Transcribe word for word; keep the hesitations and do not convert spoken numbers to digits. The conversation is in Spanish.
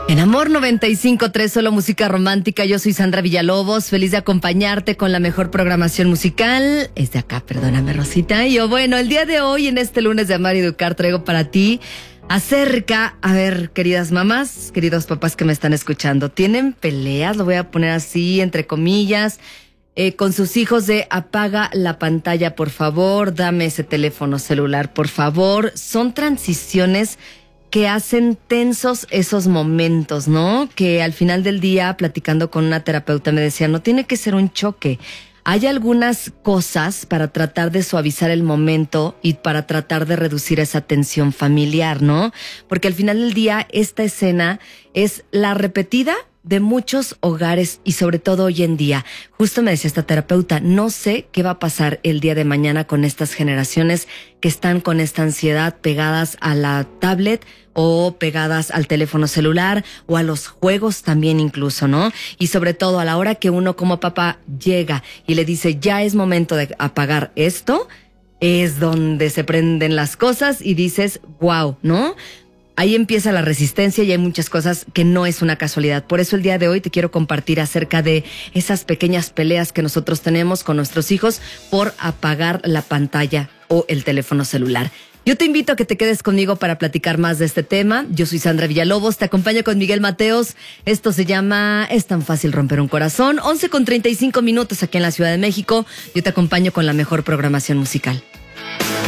En Amor noventa y cinco punto tres, solo música romántica. Yo soy Sandra Villalobos, feliz de acompañarte con la mejor programación musical. Es de acá, perdóname, Rosita. Y yo, bueno, el día de hoy, en este lunes de Amar y Educar, traigo para ti acerca, a ver, queridas mamás, queridos papás que me están escuchando, ¿tienen peleas? Lo voy a poner así, entre comillas, eh, con sus hijos de apaga la pantalla, por favor, dame ese teléfono celular, por favor. Son transiciones que hacen tensos esos momentos, ¿no? Que al final del día, platicando con una terapeuta, me decía, no tiene que ser un choque. Hay algunas cosas para tratar de suavizar el momento y para tratar de reducir esa tensión familiar, ¿no? Porque al final del día, esta escena es la repetida de muchos hogares y sobre todo hoy en día. Justo me decía esta terapeuta, no sé qué va a pasar el día de mañana con estas generaciones que están con esta ansiedad pegadas a la tablet o pegadas al teléfono celular o a los juegos también incluso, ¿no? Y sobre todo a la hora que uno como papá llega y le dice, ya es momento de apagar esto, es donde se prenden las cosas y dices, wow, ¿no? Ahí empieza la resistencia y hay muchas cosas que no es una casualidad. Por eso el día de hoy te quiero compartir acerca de esas pequeñas peleas que nosotros tenemos con nuestros hijos por apagar la pantalla o el teléfono celular. Yo te invito a que te quedes conmigo para platicar más de este tema. Yo soy Sandra Villalobos, te acompaño con Miguel Mateos. Esto se llama Es tan fácil romper un corazón. once con treinta y cinco minutos aquí en la Ciudad de México. Yo te acompaño con la mejor programación musical.